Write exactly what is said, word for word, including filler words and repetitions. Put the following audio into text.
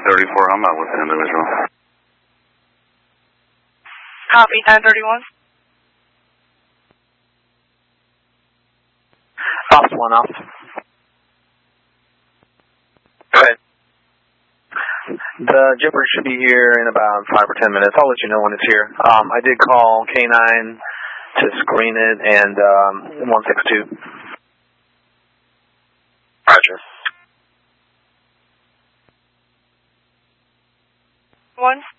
thirty-four, I'm not with the individual. Copy, nine thirty-one. Officer one, officer. Go ahead. The Jipper should be here in about five or ten minutes. I'll let you know when it's here. Um, I did call K nine to screen it and um, one six two. Roger. One.